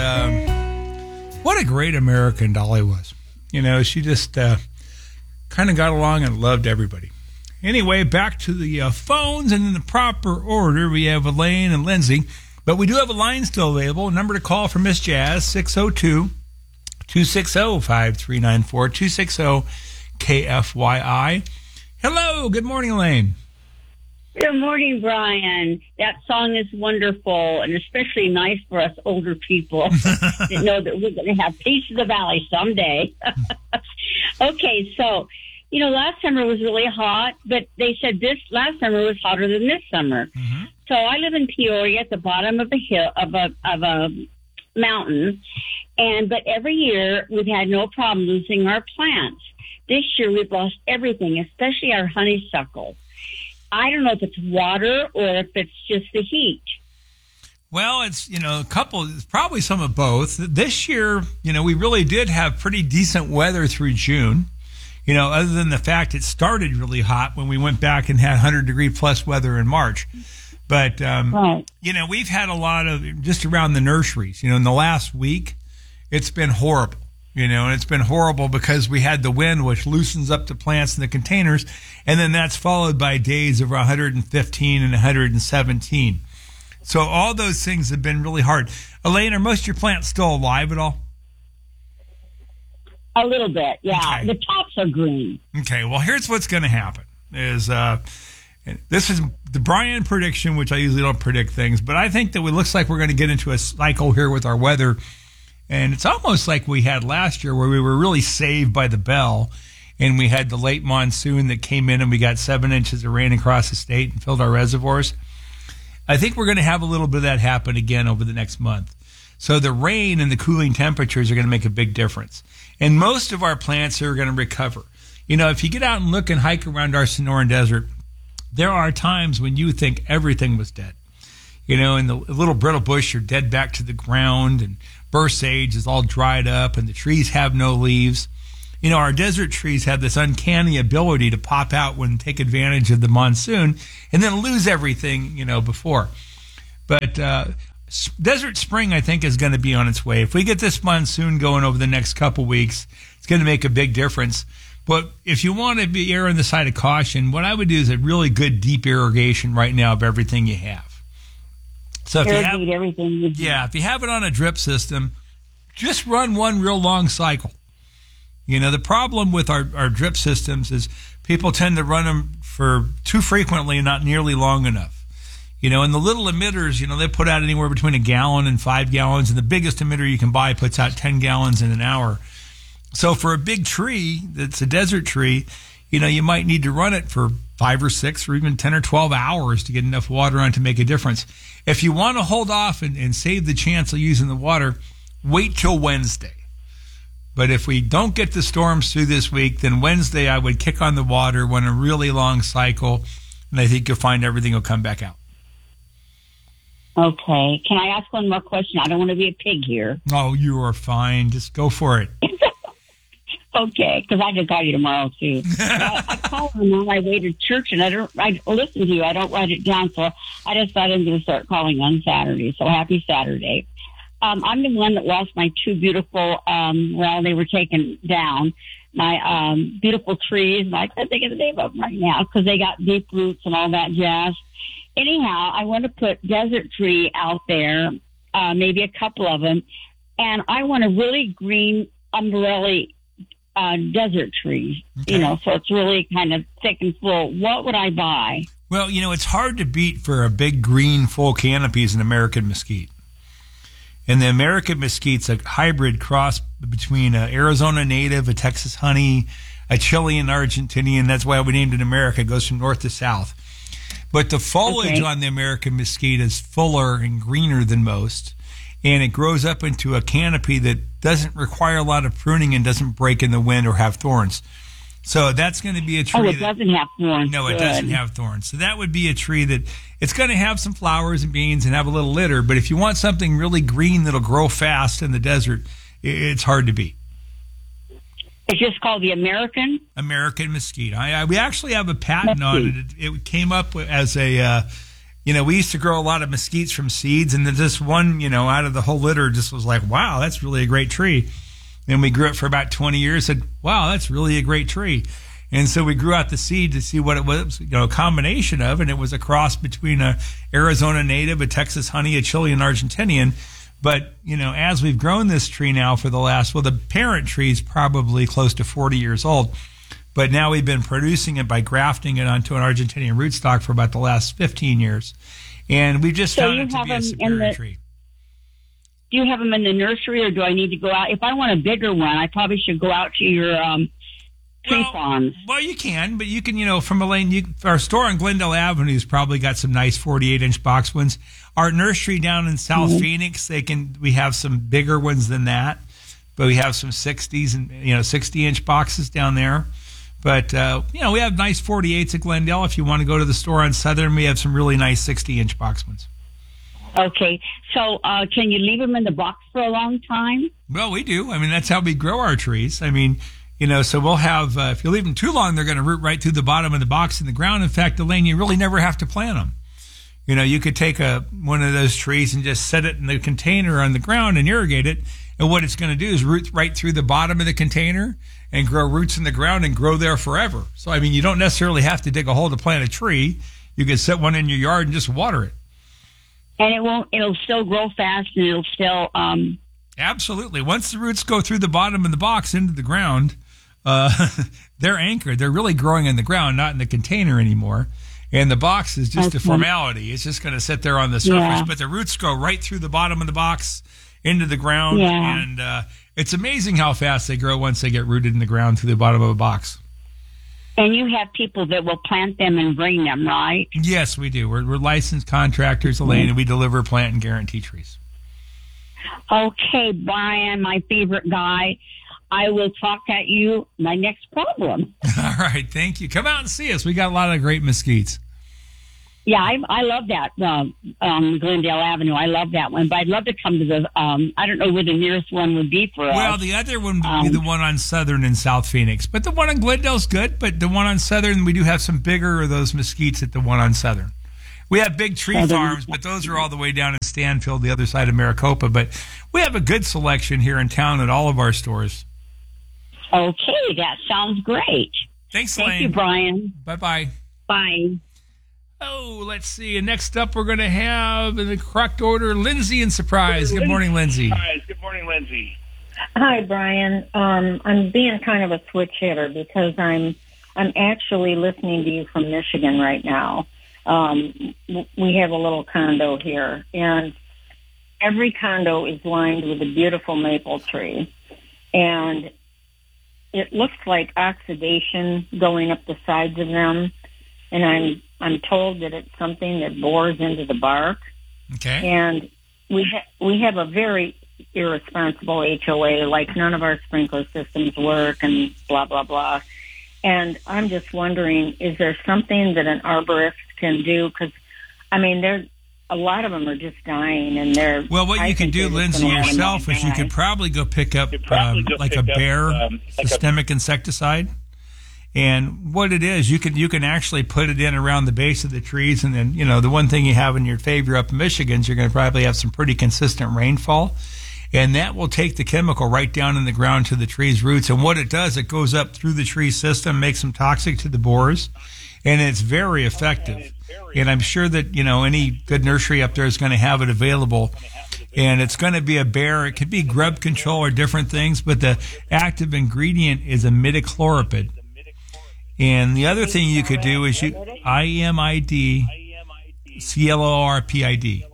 what a great American Dolly was. You know, she just kind of got along and loved everybody. Anyway, back to the phones, and in the proper order, we have Elaine and Lindsay. But we do have a line still available. A number to call for Miss Jazz, 602-260-5394, 260-KFYI. Hello, good morning, Elaine. Good morning, Brian. That song is wonderful, and especially nice for us older people to know that we're going to have Peace of the Valley someday. Okay, so, you know, last summer was really hot, but they said this last summer was hotter than this summer. Mm-hmm. So I live in Peoria at the bottom of a hill, of a mountain, but every year we've had no problem losing our plants. This year we've lost everything, especially our honeysuckle. I don't know if it's water or if it's just the heat. Well, it's, it's probably some of both. This year, we really did have pretty decent weather through June. Other than the fact it started really hot when we went back and had 100-degree plus weather in March. But, right. We've had a lot of, just around the nurseries, in the last week, it's been horrible. And it's been horrible because we had the wind, which loosens up the plants in the containers, and then that's followed by days of 115 and 117. So all those things have been really hard. Elaine, are most of your plants still alive at all? A little bit, yeah. Okay. The tops are green. Okay, well, here's what's going to happen is this is the Brian prediction, which I usually don't predict things, but I think that it looks like we're going to get into a cycle here with our weather. And it's almost like we had last year where we were really saved by the bell, and we had the late monsoon that came in and we got 7 inches of rain across the state and filled our reservoirs. I think we're going to have a little bit of that happen again over the next month. So the rain and the cooling temperatures are going to make a big difference. And most of our plants are going to recover. If you get out and look and hike around our Sonoran Desert, there are times when you think everything was dead. And the little brittle bush are dead back to the ground, and burr sage is all dried up, and the trees have no leaves. Our desert trees have this uncanny ability to pop out when take advantage of the monsoon and then lose everything, before. But desert spring, I think, is going to be on its way. If we get this monsoon going over the next couple weeks, it's going to make a big difference. But if you want to be err on the side of caution, what I would do is a really good deep irrigation right now of everything you have. So if if you have it on a drip system, just run one real long cycle. The problem with our drip systems is people tend to run them for too frequently and not nearly long enough. And the little emitters, they put out anywhere between 1 gallon and 5 gallons, and the biggest emitter you can buy puts out 10 gallons in an hour. So for a big tree that's a desert tree, you might need to run it for 5 or 6 or even 10 or 12 hours to get enough water on to make a difference. If you want to hold off and save the chance of using the water, wait till Wednesday. But if we don't get the storms through this week, then Wednesday I would kick on the water, run a really long cycle, and I think you'll find everything will come back out. Okay. Can I ask one more question? I don't want to be a pig here. Oh, you are fine. Just go for it. Okay, because I can call you tomorrow, too. I call them on my way to church, and I listen to you. I don't write it down, so I just thought I'm going to start calling on Saturday. So happy Saturday. I'm the one that lost my 2 beautiful, they were taken down, my beautiful trees, and I can't think of the name of them right now because they got deep roots and all that jazz. Anyhow, I want to put desert tree out there, maybe a couple of them, and I want a really green umbrella desert tree, okay. So it's really kind of thick and full. What would I buy? Well, it's hard to beat for a big green full canopy as an American mesquite. And the American mesquite's a hybrid cross between an Arizona native, a Texas honey, a Chilean Argentinian. That's why we named it America. It goes from north to south. But the foliage on the American mesquite is fuller and greener than most. And it grows up into a canopy that doesn't require a lot of pruning and doesn't break in the wind or have thorns. So that's going to be a tree. Oh, it doesn't have thorns. No, it doesn't have thorns. So that would be a tree that it's going to have some flowers and beans and have a little litter. But if you want something really green that'll grow fast in the desert, it's hard to beat. It's just called the American mesquite. We actually have a patent on it. It came up as a we used to grow a lot of mesquites from seeds, and then this one, out of the whole litter just was like, wow, that's really a great tree. And we grew it for about 20 years, said, wow, that's really a great tree. And so we grew out the seed to see what it was, a combination of, and it was a cross between a Arizona native, a Texas honey, a Chilean Argentinian. But, as we've grown this tree now for the parent tree is probably close to 40 years old. But now we've been producing it by grafting it onto an Argentinian rootstock for about the last 15 years. And we've just found it to be a superior tree. Do you have them in the nursery, or do I need to go out? If I want a bigger one, I probably should go out to your tree farms. Well, you can, but you can, from Elaine, our store on Glendale Avenue has probably got some nice 48-inch box ones. Our nursery down in South Phoenix, we have some bigger ones than that, but we have some 60s and 60-inch boxes down there. But we have nice 48s at Glendale. If you want to go to the store on Southern, we have some really nice 60-inch box ones. Okay, so can you leave them in the box for a long time? Well, we do. I mean, that's how we grow our trees. I mean, so we'll have, if you leave them too long, they're going to root right through the bottom of the box in the ground. In fact, Elaine, you really never have to plant them. You could take one of those trees and just set it in the container on the ground and irrigate it. And what it's going to do is root right through the bottom of the container and grow roots in the ground and grow there forever. So, I mean, you don't necessarily have to dig a hole to plant a tree. You can set one in your yard and just water it. And it'll still grow fast, and it'll still... Absolutely. Once the roots go through the bottom of the box into the ground, they're anchored. They're really growing in the ground, not in the container anymore. And the box is just a formality. It's just going to sit there on the surface. But the roots go right through the bottom of the box into the ground. Yeah. And it's amazing how fast they grow once they get rooted in the ground through the bottom of a box. And you have people that will plant them and bring them, right? Yes, we do. We're licensed contractors, Elaine, and we deliver plant and guarantee trees. Okay, Brian, my favorite guy. I will talk at you my next problem. All right, thank you. Come out and see us. We got a lot of great mesquites. Yeah, I love that, Glendale Avenue. I love that one. But I'd love to come to the, I don't know where the nearest one would be for us. Well, the other one would be the one on Southern in South Phoenix. But the one on Glendale's good. But the one on Southern, we do have some bigger of those mesquites at the one on Southern. We have big tree farms, but those are all the way down in Stanfield, the other side of Maricopa. But we have a good selection here in town at all of our stores. Okay, that sounds great. Thanks, Elaine. Thank you, Brian. Bye-bye. Bye. Oh, let's see. And next up, we're going to have, in the correct order, Lindsay in Surprise. Good morning, Lindsay. Hi, good morning, Lindsay. Hi, Brian. I'm being kind of a switch hitter because I'm actually listening to you from Michigan right now. We have a little condo here, and every condo is lined with a beautiful maple tree, and it looks like oxidation going up the sides of them, and I'm told that it's something that bores into the bark. Okay. And we have a very irresponsible HOA, like none of our sprinkler systems work and blah, blah, blah. And I'm just wondering, is there something that an arborist can do? Because, I mean, a lot of them are just dying, and they're... Well, what you can do, Lindsay, yourself is you could probably go pick up like a Bayer systemic insecticide. And what it is, you can actually put it in around the base of the trees, and then, the one thing you have in your favor up in Michigan is you're going to probably have some pretty consistent rainfall. And that will take the chemical right down in the ground to the tree's roots. And what it does, it goes up through the tree system, makes them toxic to the borers, and it's very effective. And I'm sure that, any good nursery up there is going to have it available. And it's going to be a Bayer. It could be grub control or different things, but the active ingredient is imidacloprid. And the other thing you could do is IMID CLORPID.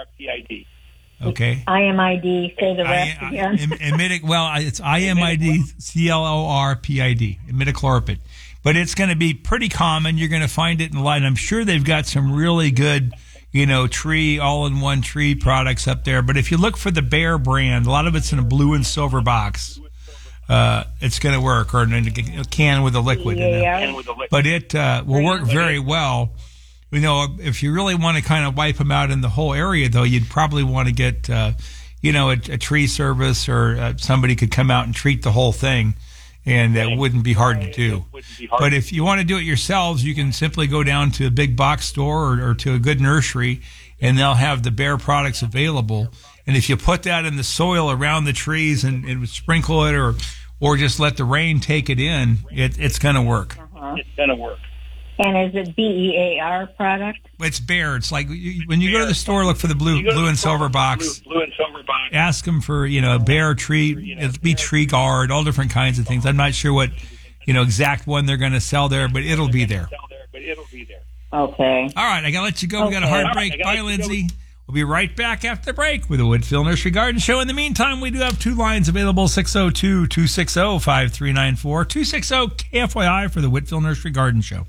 Okay. IMID, say the rest again. It's IMID CLORPID, imidacloprid. But it's going to be pretty common. You're going to find it in a lot. And I'm sure they've got some really good, tree, all-in-one tree products up there. But if you look for the Bayer brand, a lot of it's in a blue and silver box. It's going to work, or in a can with a liquid in it. But it will work very well. If you really want to kind of wipe them out in the whole area, though, you'd probably want to get, a tree service, or somebody could come out and treat the whole thing. And that wouldn't be hard to do. But if you want to do it yourselves, you can simply go down to a big box store or to a good nursery, and they'll have the Bayer products available. And if you put that in the soil around the trees and sprinkle it or just let the rain take it in, it's going to work. It's going to work. And is it BEAR product? It's Bayer. It's like when you go to the store, look for the blue and silver box. Blue and silver box. Ask them for, a Bayer tree. It'll be Tree Guard, all different kinds of things. I'm not sure what, exact one they're going to sell there, but it'll be there. Okay. All right, I got to let you go. We got a hard break. Bye, Lindsay. We'll be right back after the break with the Woodfield Nursery Garden Show. In the meantime, we do have 2 lines available, 602-260-5394, 260-KFYI for the Woodfield Nursery Garden Show.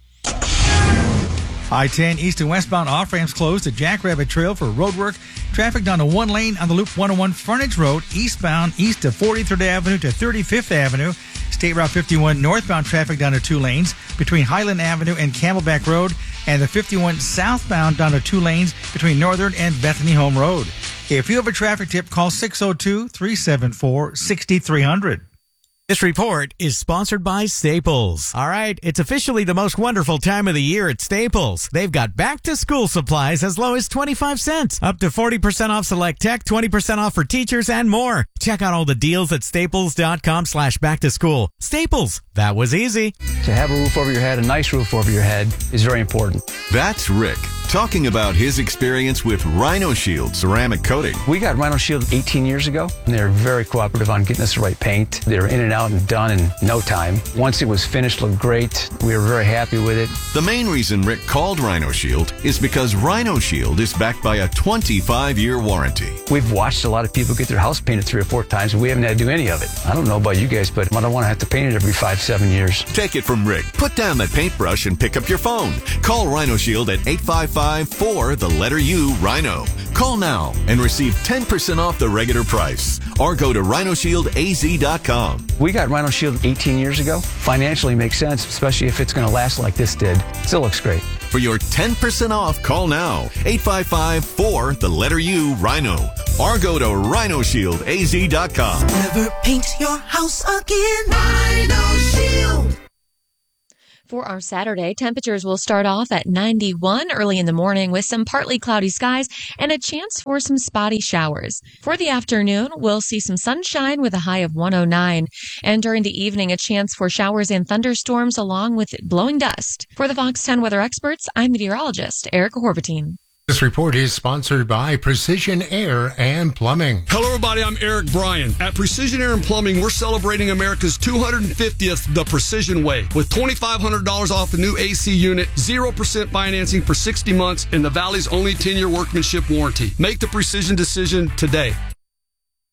I-10 east and westbound off-ramps closed at Jackrabbit Trail for roadwork. Traffic down to 1 lane on the Loop 101 Frontage Road, eastbound east of 43rd Avenue to 35th Avenue. State Route 51 northbound traffic down to 2 lanes between Highland Avenue and Camelback Road, and the 51 southbound down to 2 lanes between Northern and Bethany Home Road. If you have a traffic tip, call 602-374-6300. This report is sponsored by Staples. All right, it's officially the most wonderful time of the year at Staples. They've got back-to-school supplies as low as 25 cents, up to 40% off select tech, 20% off for teachers, and more. Check out all the deals at staples.com/back-to-school. Staples, that was easy. To have a roof over your head, a nice roof over your head, is very important. That's Rick talking about his experience with Rhino Shield ceramic coating. We got Rhino Shield 18 years ago, and they were very cooperative on getting us the right paint. They were in and out and done in no time. Once it was finished, looked great. We were very happy with it. The main reason Rick called Rhino Shield is because Rhino Shield is backed by a 25-year warranty. We've watched a lot of people get their house painted 3 or 4 times, and we haven't had to do any of it. I don't know about you guys, but I don't want to have to paint it every 5-7 years. Take it from Rick. Put down that paintbrush and pick up your phone. Call Rhino Shield at 855-4-Rhino. Call now and receive 10% off the regular price, or go to rhinoshieldaz.com. We got Rhino Shield 18 years ago. Financially makes sense, especially if it's going to last like this did. Still looks great. For your 10% off, call now, 855-4-Rhino, or go to rhinoshieldaz.com. Never paint your house again. Rhino Shield. For our Saturday, temperatures will start off at 91 early in the morning with some partly cloudy skies and a chance for some spotty showers. For the afternoon, we'll see some sunshine with a high of 109. And during the evening, a chance for showers and thunderstorms along with blowing dust. For the Fox 10 weather experts, I'm meteorologist Erica Horvatine. This report is sponsored by Precision Air and Plumbing. Hello, everybody. I'm Eric Bryan. At Precision Air and Plumbing, we're celebrating America's 250th The Precision Way with $2,500 off the new AC unit, 0% financing for 60 months, and the Valley's only 10-year workmanship warranty. Make the precision decision today.